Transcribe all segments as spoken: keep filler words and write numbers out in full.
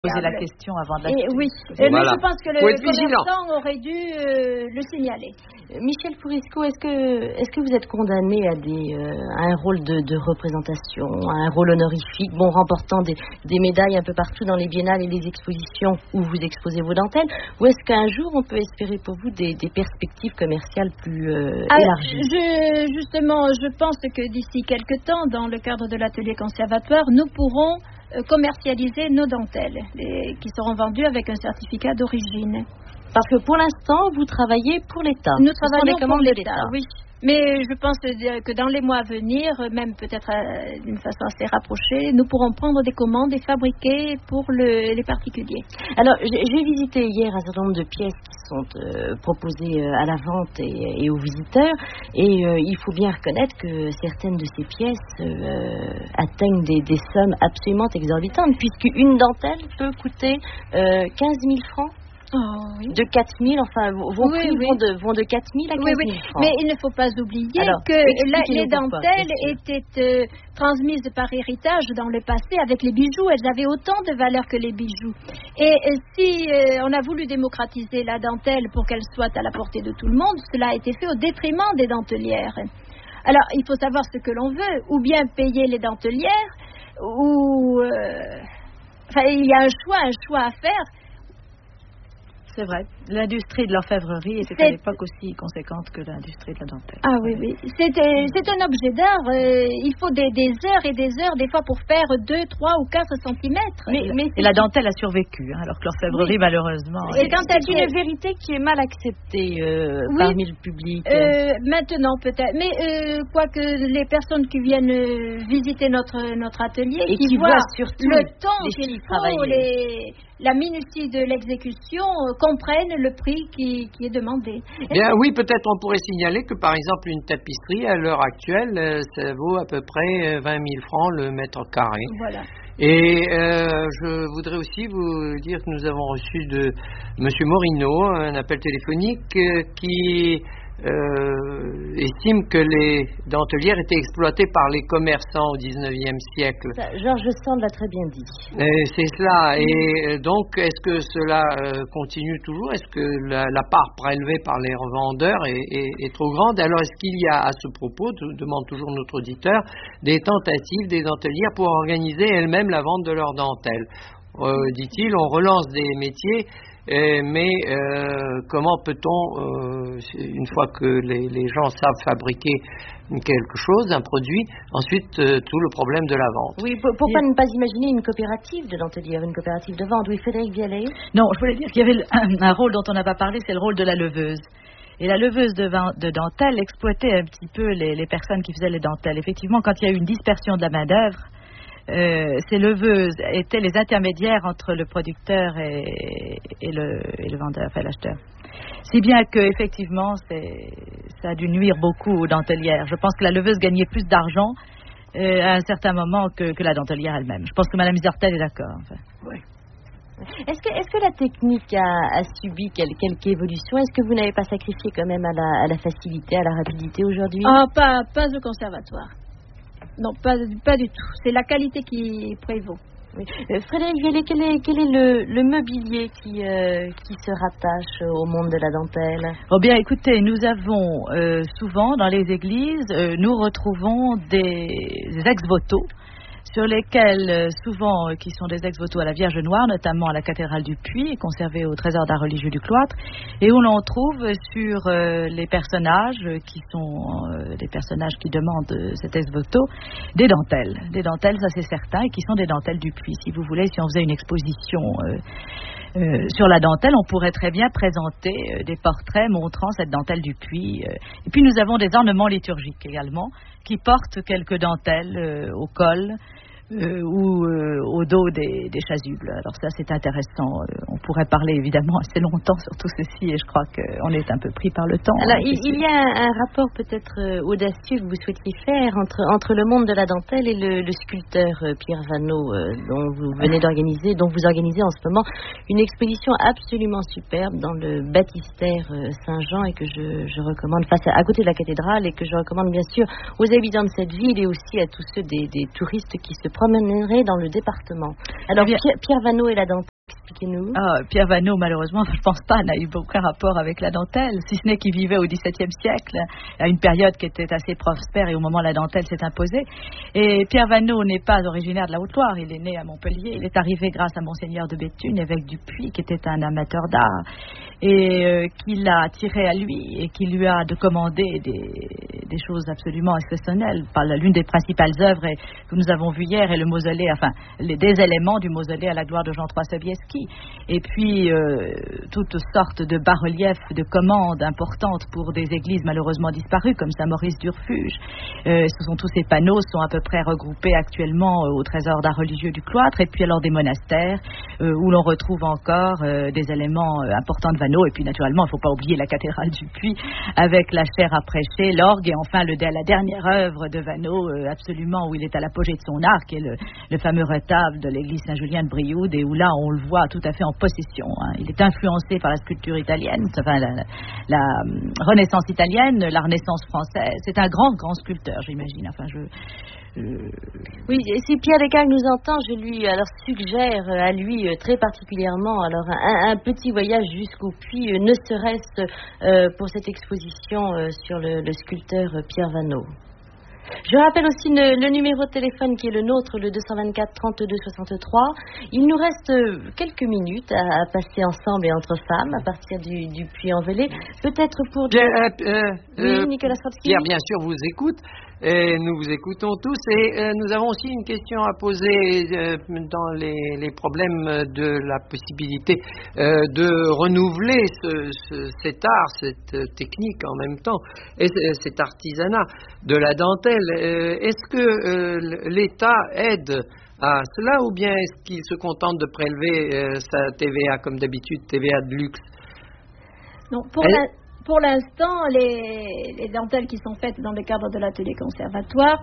Poser la question avant de l'acheter. Oui, voilà. mais je pense que le commerçant aurait dû euh, le signaler. Michel Fourisco, est-ce que, est-ce que vous êtes condamné à, des, euh, à un rôle de, de représentation, à un rôle honorifique, bon, remportant des, des médailles un peu partout dans les biennales et les expositions où vous exposez vos dentelles, ou est-ce qu'un jour on peut espérer pour vous des, des perspectives commerciales plus euh, ah, élargies? je, Justement, je pense que d'ici quelques temps, dans le cadre de l'atelier conservatoire, nous pourrons commercialiser nos dentelles les, qui seront vendues avec un certificat d'origine. Parce que pour l'instant, vous travaillez pour l'État. Nous travaillons pour de l'État, oui. Mais je pense que dans les mois à venir, même peut-être d'une façon assez rapprochée, nous pourrons prendre des commandes et fabriquer pour le, les particuliers. Alors, j'ai visité hier un certain nombre de pièces qui sont euh, proposées à la vente et, et aux visiteurs. Et euh, il faut bien reconnaître que certaines de ces pièces euh, atteignent des, des sommes absolument exorbitantes, puisqu'une dentelle peut coûter euh, quinze mille francs. Oh, oui. De quatre mille, enfin, vos oui, prix oui. Vont, de, vont de quatre mille à quinze mille oui, oui. francs. Mais il ne faut pas oublier Alors, que la, les dentelles étaient euh, transmises par héritage dans le passé avec les bijoux. Elles avaient autant de valeur que les bijoux. Et euh, si euh, on a voulu démocratiser la dentelle pour qu'elle soit à la portée de tout le monde, cela a été fait au détriment des dentelières. Alors, il faut savoir ce que l'on veut, ou bien payer les dentelières, ou... Euh, enfin, il y a un choix, un choix à faire. C'est vrai. L'industrie de l'orfèvrerie était à l'époque aussi conséquente que l'industrie de la dentelle. Ah oui, oui. C'est, euh, c'est un objet d'art. Euh, il faut des, des heures et des heures, des fois, pour faire deux, trois ou quatre centimètres. Mais, mais et la dentelle a survécu, hein, alors que l'orfèvrerie, oui. malheureusement... Et quand c'est une est... vérité qui est mal acceptée euh, oui. parmi le public. Euh, maintenant, peut-être. Mais euh, quoique les personnes qui viennent visiter notre, notre atelier, et qui, qui voient surtout le temps qu'il faut, les, la minutie de l'exécution, euh, comprennent le prix qui, qui est demandé. Bien, oui, peut-être on pourrait signaler que, par exemple, une tapisserie, à l'heure actuelle, euh, ça vaut à peu près vingt mille francs le mètre carré. Voilà. Et euh, je voudrais aussi vous dire que nous avons reçu de M. Morino un appel téléphonique euh, qui euh, estime que les dentelières étaient exploitées par les commerçants au dix-neuvième siècle. Ça, Georges Sand l'a très bien dit. Et c'est cela. Et donc, est-ce que cela euh, continue toujours? Est-ce que la, la part prélevée par les revendeurs est, est, est trop grande? Alors, est-ce qu'il y a à ce propos, demande toujours notre auditeur, des tentatives des dentelières pour organiser elles-mêmes la vente de leurs dentelles? Euh, dit-il, on relance des métiers. Euh, mais euh, comment peut-on, euh, une fois que les, les gens savent fabriquer quelque chose, un produit, ensuite euh, tout le problème de la vente. Oui, pourquoi ne pas imaginer une coopérative de dentelière, une coopérative de vente? Oui, Frédéric Vialet. Non, je voulais dire qu'il y avait un, un rôle dont on n'a pas parlé, c'est le rôle de la leveuse. Et la leveuse de, de dentelle exploitait un petit peu les, les personnes qui faisaient les dentelles. Effectivement, quand il y a eu une dispersion de la main-d'œuvre, Euh, ces leveuses étaient les intermédiaires entre le producteur et, et, le, et le vendeur, enfin l'acheteur. Si bien que effectivement, c'est, ça a dû nuire beaucoup aux dentelières. Je pense que la leveuse gagnait plus d'argent euh, à un certain moment que, que la dentelière elle-même. Je pense que Mme Zertel est d'accord. Enfin. Oui. Est-ce que, est-ce que la technique a, a subi quel, quelque évolution? Est-ce que vous n'avez pas sacrifié quand même à la, à la facilité, à la rapidité aujourd'hui? Ah, pas, pas au conservatoire. Non, pas, pas du tout. C'est la qualité qui prévaut. Oui. Euh, Frédéric Vialet, quel est, quel est le, le mobilier qui, euh, qui se rattache au monde de la dentelle? Oh bien, écoutez, nous avons euh, souvent dans les églises, euh, nous retrouvons des, des ex-voto sur lesquels, euh, souvent, euh, qui sont des ex-voto à la Vierge Noire, notamment à la cathédrale du Puy, conservés au trésor d'art religieux du cloître, et où l'on trouve sur euh, les personnages qui sont euh, les personnages qui demandent euh, cet ex-voto, des dentelles. Des dentelles, ça c'est certain, et qui sont des dentelles du Puy. Si vous voulez, si on faisait une exposition euh, euh, sur la dentelle, on pourrait très bien présenter euh, des portraits montrant cette dentelle du Puy. Euh. Et puis nous avons des ornements liturgiques également, qui portent quelques dentelles euh, au col, Euh, ou euh, au dos des, des chasubles. Alors ça, c'est intéressant. Euh, on pourrait parler évidemment assez longtemps sur tout ceci, et je crois qu'on est un peu pris par le temps. Alors, hein, il, il y a un, un rapport peut-être euh, audacieux que vous souhaitiez faire entre, entre le monde de la dentelle et le, le sculpteur euh, Pierre Vanneau, euh, dont vous venez d'organiser, dont vous organisez en ce moment une exposition absolument superbe dans le baptistère euh, Saint-Jean, et que je, je recommande, face à, à côté de la cathédrale, et que je recommande bien sûr aux habitants de cette ville et aussi à tous ceux des, des touristes qui se promènerait dans le département. Alors, bien, Pierre, Pierre Vanneau et la dentelle, expliquez-nous. Ah, Pierre Vanneau, malheureusement, je ne pense pas, n'a eu aucun rapport avec la dentelle, si ce n'est qu'il vivait au dix-septième siècle, à une période qui était assez prospère et au moment où la dentelle s'est imposée. Et Pierre Vanneau n'est pas originaire de la Haute-Loire, il est né à Montpellier. Il est arrivé grâce à Monseigneur de Béthune, évêque du Puy, qui était un amateur d'art, et euh, qui l'a attiré à lui et qui lui a de commander des, des choses absolument exceptionnelles. L'une des principales œuvres et, que nous avons vues hier est le mausolée, enfin, les, des éléments du mausolée à la gloire de Jean trois Sobieski. Et puis, euh, toutes sortes de bas-reliefs, de commandes importantes pour des églises malheureusement disparues, comme Saint-Maurice d'Urfuge. Euh, ce sont tous ces panneaux sont à peu près regroupés actuellement euh, au trésor d'art religieux du cloître, et puis alors des monastères, euh, où l'on retrouve encore euh, des éléments euh, importants de Vanneau. Et puis, naturellement, il ne faut pas oublier la cathédrale du Puy, avec la chaire à prêcher, l'orgue, et enfin le, la dernière œuvre de Vanneau, euh, absolument, où il est à l'apogée de son art, qui est le, le fameux retable de l'église Saint-Julien de Brioude, et où là, on le voit tout à fait en possession. Hein. Il est influencé par la sculpture italienne, enfin la, la, la Renaissance italienne, la Renaissance française. C'est un grand, grand sculpteur, j'imagine. Enfin, je... Euh... Oui, si Pierre Descalques nous entend, je lui alors suggère à lui très particulièrement alors un, un petit voyage jusqu'au Puy, ne serait-ce euh, pour cette exposition euh, sur le, le sculpteur Pierre Vanneau. Je rappelle aussi le, le numéro de téléphone qui est le nôtre, le deux cent vingt-quatre trente-deux soixante-trois. Il nous reste quelques minutes à, à passer ensemble et entre femmes à partir du, du Puy-en-Velay. Peut-être pour... Bien, euh, euh, oui, Nicolas Stropski. Pierre, bien sûr, vous écoute. Et nous vous écoutons tous. Et euh, nous avons aussi une question à poser euh, dans les, les problèmes de la possibilité euh, de renouveler ce, ce, cet art, cette euh, technique en même temps, et euh, cet artisanat de la dentelle. Euh, est-ce que euh, l'État aide à cela, ou bien est-ce qu'il se contente de prélever euh, sa T V A comme d'habitude, T V A de luxe? Non, pour Elle... la... Pour l'instant, les, les dentelles qui sont faites dans le cadre de l'atelier conservatoire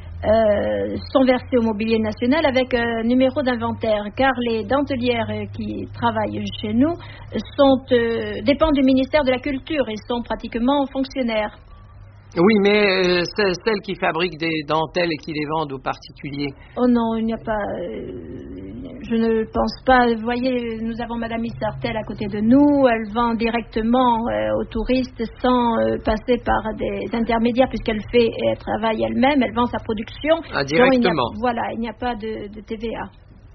euh, sont versées au mobilier national avec un numéro d'inventaire, car les dentelières qui travaillent chez nous sont, euh, dépendent du ministère de la Culture et sont pratiquement fonctionnaires. Oui, mais euh, celles qui fabriquent des dentelles et qui les vendent aux particuliers. Oh non, il n'y a pas... Euh, je ne pense pas... Vous voyez, nous avons Madame Issartel à côté de nous. Elle vend directement euh, aux touristes sans euh, passer par des intermédiaires, puisqu'elle fait, elle travaille elle-même, elle vend sa production. Ah, directement. Il a, voilà, il n'y a pas de, de T V A.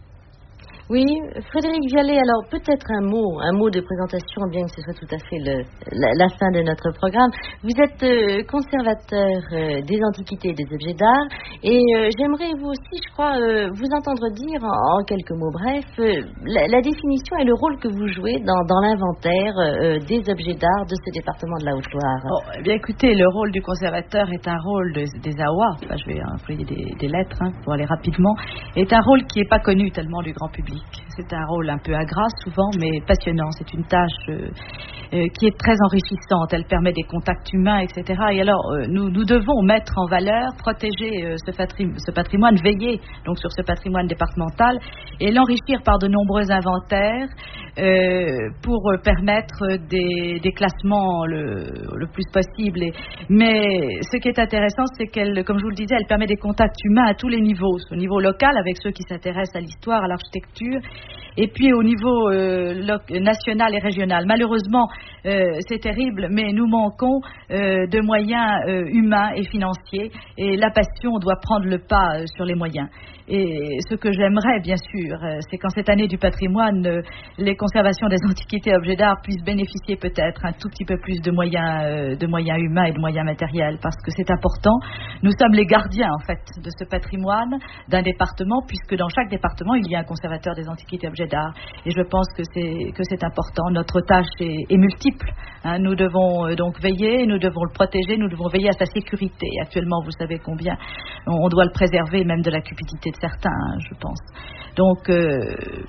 Oui, Frédéric Vialet, alors peut-être un mot, un mot de présentation, bien que ce soit tout à fait le, la, la fin de notre programme. Vous êtes euh, conservateur euh, des antiquités et des objets d'art, et euh, j'aimerais vous aussi, je crois, euh, vous entendre dire en, en quelques mots brefs euh, la, la définition et le rôle que vous jouez dans, dans l'inventaire euh, des objets d'art de ce département de la Haute-Loire. Oh, eh bien écoutez, le rôle du conservateur est un rôle de, des A O A, enfin, je vais employer des, des lettres hein, pour aller rapidement, est un rôle qui n'est pas connu tellement du grand public. C'est un rôle un peu ingrat souvent, mais passionnant. C'est une tâche euh, euh, qui est très enrichissante. Elle permet des contacts humains, et cetera. Et alors, euh, nous, nous devons mettre en valeur, protéger euh, ce, patrim- ce patrimoine, veiller donc sur ce patrimoine départemental et l'enrichir par de nombreux inventaires euh, pour permettre des, des classements le, le plus possible. Et, mais ce qui est intéressant, c'est qu'elle, comme je vous le disais, elle permet des contacts humains à tous les niveaux. Au niveau local, avec ceux qui s'intéressent à l'histoire, à l'architecture, et puis au niveau euh, lo- national et régional. Malheureusement, euh, c'est terrible, mais nous manquons euh, de moyens euh, humains et financiers, et la passion doit prendre le pas euh, sur les moyens. Et ce que j'aimerais, bien sûr, euh, c'est qu'en cette année du patrimoine, euh, les conservations des antiquités et objets d'art puissent bénéficier peut-être un tout petit peu plus de moyens, euh, de moyens humains et de moyens matériels, parce que c'est important. Nous sommes les gardiens, en fait, de ce patrimoine d'un département, puisque dans chaque département, il y a un conservateur des antiquités et objets d'art. Et je pense que c'est, que c'est important. Notre tâche est, est multiple. Hein. Nous devons euh, donc veiller, nous devons le protéger, nous devons veiller à sa sécurité. Actuellement, vous savez combien on, on doit le préserver, même de la cupidité de certains, hein, je pense. Donc, euh,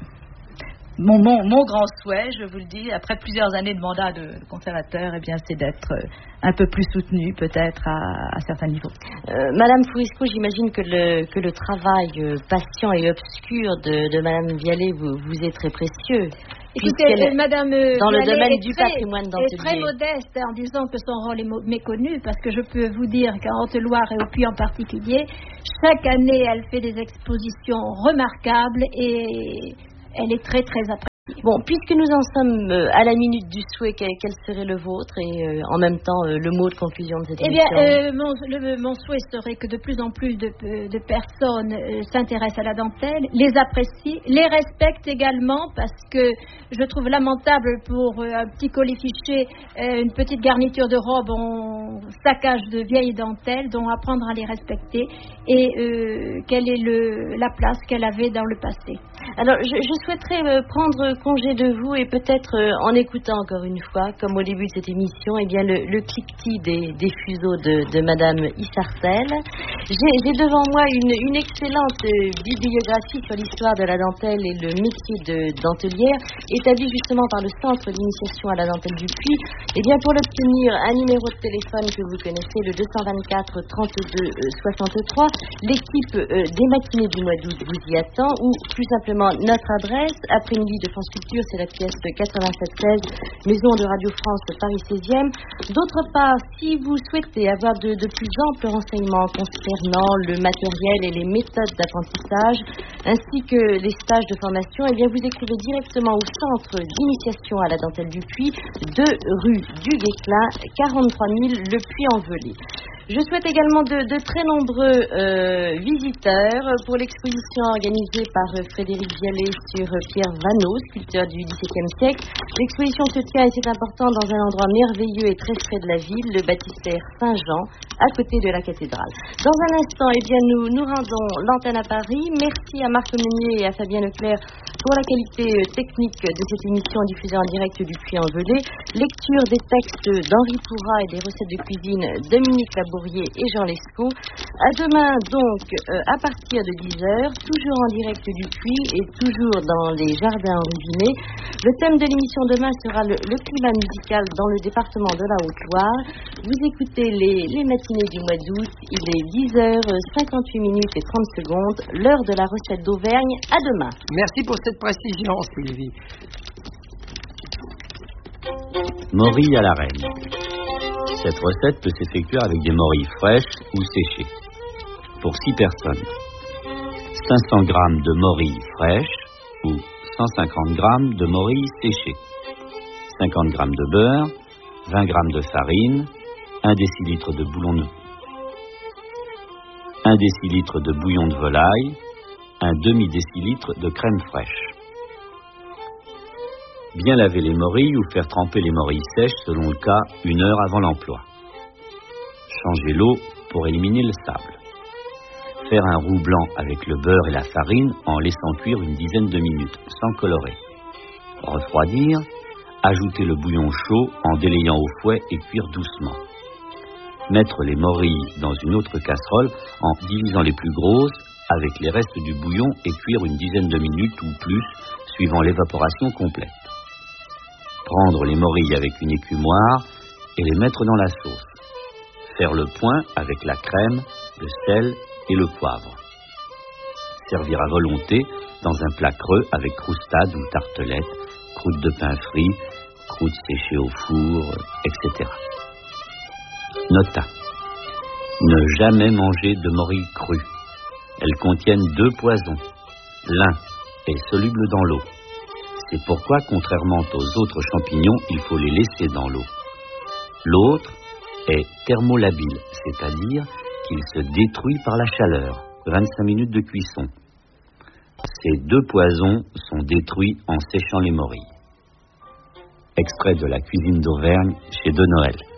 mon, mon, mon grand souhait, je vous le dis, après plusieurs années de mandat de, de conservateur, eh bien, c'est d'être euh, un peu plus soutenu, peut-être, à, à certains niveaux. Euh, Madame Fourisco, j'imagine que le, que le travail euh, patient et obscur de, de Madame Vialet vous, vous est très précieux. Écoutez, Madame dans le domaine du très, patrimoine dentelier. est très modeste en disant que son rôle est méconnu, parce que je peux vous dire qu'en Haute-Loire et au Puy en particulier, chaque année, elle fait des expositions remarquables et elle est très, très appréciée. Bon, puisque nous en sommes à la minute du souhait, quel, quel serait le vôtre et euh, en même temps euh, le mot de conclusion de cette eh émission? Eh bien, euh, mon, le, mon souhait serait que de plus en plus de, de personnes euh, s'intéressent à la dentelle, les apprécient, les respectent également, parce que je trouve lamentable pour euh, un petit colifichet, euh, une petite garniture de robe, on saccage de vieilles dentelles, donc apprendre à les respecter et euh, quelle est le, la place qu'elle avait dans le passé. Alors, je, je souhaiterais euh, prendre congé de vous et peut-être euh, en écoutant encore une fois, comme au début de cette émission, eh bien le, le cliquetis des, des fuseaux de, de Madame Issarcel. J'ai, j'ai devant moi une, une excellente euh, bibliographie sur l'histoire de la dentelle et le métier de dentelière, établie justement par le Centre d'initiation à la dentelle du Puy. Eh bien, pour l'obtenir, un numéro de téléphone que vous connaissez, le deux cent vingt-quatre trente-deux soixante-trois. L'équipe euh, des matinées du mois d'août vous y attend, ou plus simplement notre adresse, après-midi de France Culture, c'est la pièce quatre-vingt-sept seize, Maison de Radio France, Paris seizième. D'autre part, si vous souhaitez avoir de, de plus amples renseignements concernant le matériel et les méthodes d'apprentissage, ainsi que les stages de formation, eh bien vous écrivez directement au Centre d'initiation à la dentelle du Puy, deux rue du Guesclin, quarante-trois mille Le Puy-en-Velay. Je souhaite également de, de très nombreux euh, visiteurs pour l'exposition organisée par euh, Frédéric Vialet sur euh, Pierre Vanneau, sculpteur du dix-septième siècle. L'exposition se tient, et c'est important, dans un endroit merveilleux et très près de la ville, le baptistère Saint-Jean, à côté de la cathédrale. Dans un instant, eh bien, nous, nous rendons l'antenne à Paris. Merci à Marc Meunier et à Fabien Leclerc pour la qualité euh, technique de cette émission diffusée en direct du Puy-en-Velay. Lecture des textes d'Henri Pourrat et des recettes de cuisine Dominique Labourier et Jean Lescaut. À demain, donc, euh, à partir de dix heures, toujours en direct du Puy et toujours dans les jardins originés. Le thème de l'émission demain sera le, le climat musical dans le département de la Haute-Loire. Vous écoutez les, les matinées du mois d'août. Il est dix heures cinquante-huit minutes et trente secondes, l'heure de la recette d'Auvergne. À demain. Merci pour cette précision, Sylvie. Morilles à la reine. Cette recette peut s'effectuer avec des morilles fraîches ou séchées. Pour six personnes, cinq cents grammes de morilles fraîches ou cent cinquante grammes de morilles séchées, cinquante grammes de beurre, vingt grammes de farine, un décilitre de bouillon de, un décilitre de bouillon de volaille, un demi-décilitre de crème fraîche. Bien laver les morilles ou faire tremper les morilles sèches, selon le cas, une heure avant l'emploi. Changer l'eau pour éliminer le sable. Faire un roux blanc avec le beurre et la farine en laissant cuire une dizaine de minutes, sans colorer. Refroidir, ajouter le bouillon chaud en délayant au fouet et cuire doucement. Mettre les morilles dans une autre casserole en divisant les plus grosses avec les restes du bouillon et cuire une dizaine de minutes ou plus, suivant l'évaporation complète. Prendre les morilles avec une écumoire et les mettre dans la sauce. Faire le point avec la crème, le sel et le poivre. Servir à volonté dans un plat creux avec croustade ou tartelette, croûte de pain frit, croûte séchée au four, et cetera. Nota. Ne jamais manger de morilles crues. Elles contiennent deux poisons. L'un est soluble dans l'eau. C'est pourquoi, contrairement aux autres champignons, il faut les laisser dans l'eau. L'autre est thermolabile, c'est-à-dire qu'il se détruit par la chaleur, vingt-cinq minutes de cuisson. Ces deux poisons sont détruits en séchant les morilles. Extrait de la cuisine d'Auvergne chez De Noël.